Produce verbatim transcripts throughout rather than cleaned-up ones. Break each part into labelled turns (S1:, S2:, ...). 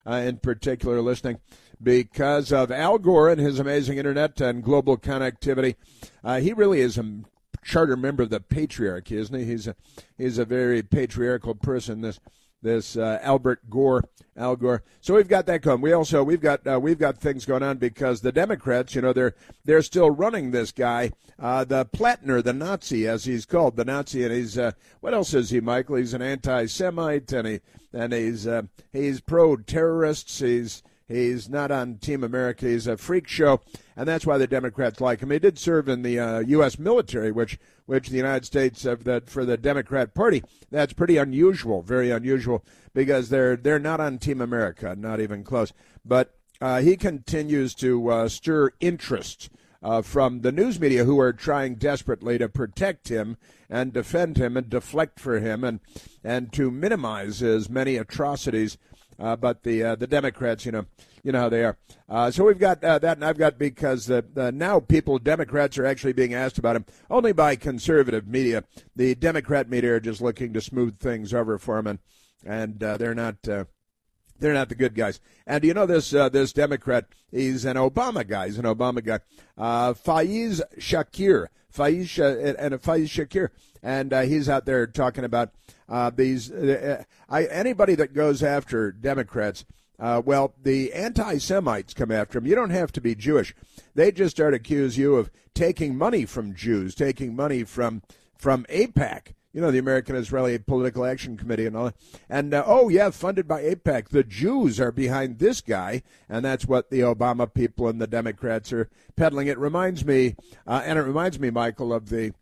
S1: uh, in particular listening because of Al Gore and his amazing internet and global connectivity. Uh, he really is a charter member of the patriarchy, isn't he? He's a, he's a very patriarchal person, this this uh, Albert Gore, Al Gore. So we've got that going. We also we've got uh, we've got things going on because the Democrats, you know, they're they're still running this guy, uh, the Plattner, the Nazi, as he's called, the Nazi, and he's uh, what else is he, Michael? He's an anti-Semite, and he and he's uh, he's pro-terrorists. He's He's not on Team America. He's a freak show, and that's why the Democrats like him. He did serve in the uh, U S military, which which the United States of the for the Democrat Party. That's pretty unusual, very unusual, because they're they're not on Team America, not even close. But uh, he continues to uh, stir interest uh, from the news media, who are trying desperately to protect him and defend him and deflect for him and and to minimize as many atrocities. Uh, but the uh, the Democrats, you know, you know how they are. Uh, so we've got uh, that, and I've got because the, the now people, Democrats, are actually being asked about him only by conservative media. The Democrat media are just looking to smooth things over for him, and and uh, they're not uh, they're not the good guys. And you know this uh, this Democrat, he's an Obama guy. He's an Obama guy. Uh, Faiz Shakir, Faiz uh, and Faiz Shakir, and uh, he's out there talking about. Uh, these uh, I, anybody that goes after Democrats, uh, well, the anti-Semites come after them. You don't have to be Jewish. They just start to accuse you of taking money from Jews, taking money from from AIPAC, you know, the American Israeli Political Action Committee and all that. And, uh, oh, yeah, funded by AIPAC. The Jews are behind this guy, and that's what the Obama people and the Democrats are peddling. It reminds me, uh, and it reminds me, Michael, of the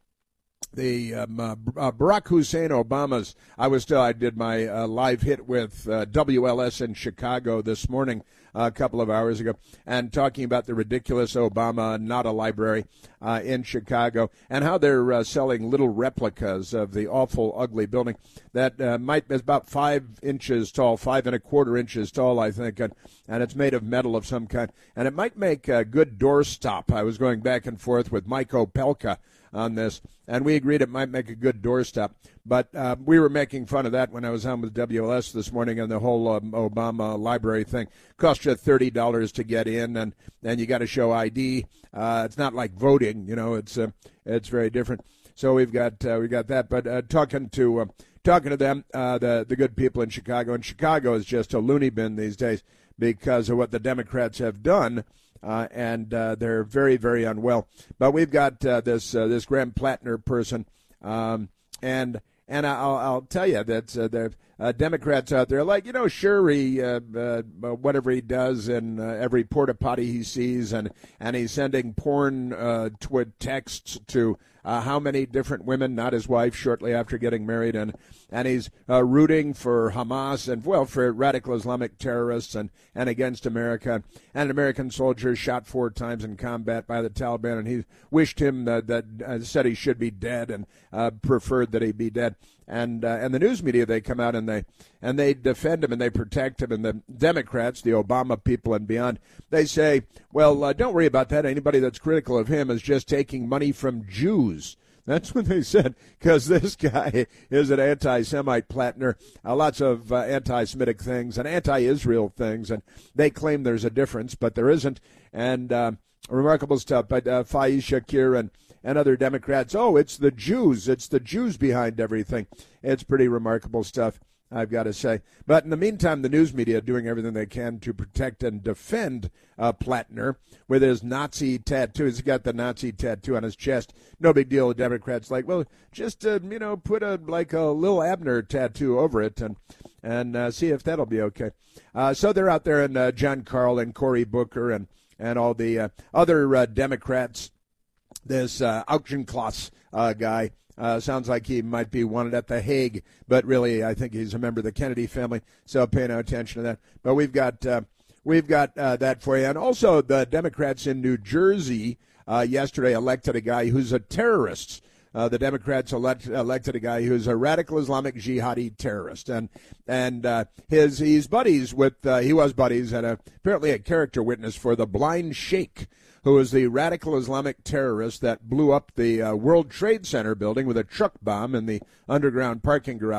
S1: The um, uh, uh, Barack Hussein Obama's. I was still. I did my uh, live hit with uh, W L S in Chicago this morning, uh, a couple of hours ago, and talking about the ridiculous Obama not a library uh, in Chicago, and how they're uh, selling little replicas of the awful, ugly building that uh, might is about five inches tall, five and a quarter inches tall, I think, and, and it's made of metal of some kind, and it might make a good doorstop. I was going back and forth with Mike Opelka on this, and we agreed it might make a good doorstop. But uh, we were making fun of that when I was on with W L S this morning on the whole um, Obama library thing. Cost you thirty dollars to get in, and then you got to show I D. Uh, it's not like voting, you know. It's uh, it's very different. So we've got uh, we got that. But uh, talking to uh, talking to them, uh, the the good people in Chicago, and Chicago is just a loony bin these days because of what the Democrats have done. Uh, and uh, they're very, very unwell. But we've got uh, this uh, this Graham Plattner person, um, and and I'll, I'll tell you that uh, the uh, Democrats out there, like, you know, sure, he, uh, uh, whatever he does in uh, every porta potty he sees, and, and he's sending porn uh, tw- texts to uh, how many different women, not his wife, shortly after getting married, and and he's uh, rooting for Hamas and, well, for radical Islamic terrorists and, and against America. And an American soldier shot four times in combat by the Taliban, and he wished him that, that uh, said he should be dead and uh, preferred that he be dead. And uh, and the news media, they come out and they and they defend him and they protect him. And the Democrats, the Obama people and beyond, they say, well, uh, don't worry about that. Anybody that's critical of him is just taking money from Jews. That's what they said, because this guy is an anti-Semite, Plattner, uh, lots of uh, anti-Semitic things and anti-Israel things, and they claim there's a difference, but there isn't. And uh, remarkable stuff. But uh, Faiz Shakir and, and other Democrats, oh, it's the Jews. It's the Jews behind everything. It's pretty remarkable stuff, I've got to say. But in the meantime, the news media are doing everything they can to protect and defend uh, Plattner with his Nazi tattoo. He's got the Nazi tattoo on his chest. No big deal. The Democrats like, well, just, uh, you know, put a like a little Abner tattoo over it and and uh, see if that'll be okay. Uh, so they're out there, and uh, John Carl and Cory Booker and, and all the uh, other uh, Democrats. This uh, Auchincloss uh, guy. Uh, sounds like he might be wanted at The Hague, but really I think he's a member of the Kennedy family, so pay no attention to that. But we've got uh, we've got uh, that for you. And also the Democrats in New Jersey uh, yesterday elected a guy who's a terrorist. Uh, the Democrats elect, elected a guy who's a radical Islamic jihadi terrorist, and and uh, his he's buddies with uh, he was buddies and a, apparently a character witness for the Blind Sheikh, who was the radical Islamic terrorist that blew up the uh, World Trade Center building with a truck bomb in the underground parking garage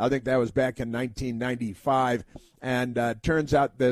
S1: I think that was back in nineteen ninety-five. And uh, turns out the